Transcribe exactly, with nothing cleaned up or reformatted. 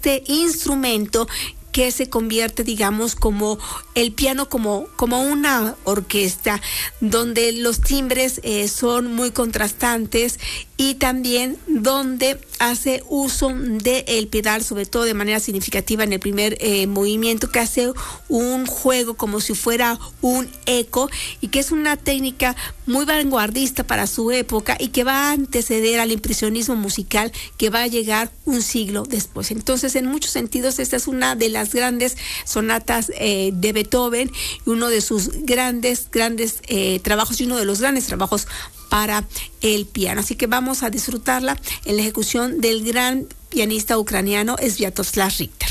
ese instrumento que se convierte, digamos, como el piano, como, como una orquesta, donde los timbres eh, son muy contrastantes y también donde hace uso del pedal, sobre todo de manera significativa en el primer eh, movimiento, que hace un juego como si fuera un eco y que es una técnica muy vanguardista para su época y que va a anteceder al impresionismo musical que va a llegar un siglo después. Entonces, en muchos sentidos, esta es una de las grandes sonatas eh, de Beethoven y uno de sus grandes, grandes eh, trabajos y uno de los grandes trabajos para el piano. Así que vamos a disfrutarla en la ejecución del gran pianista ucraniano Sviatoslav Richter.